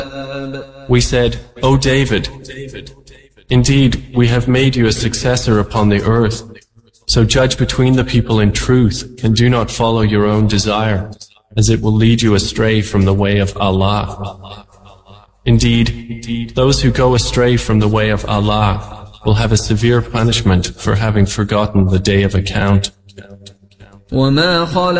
We said, O David, indeed, we have made you a successor upon the earth. So judge between the people in truth, and do not follow your own desire, as it will lead you astray from the way of Allah. Indeed, those who go astray from the way of Allah will have a severe punishment for having forgotten the day of account.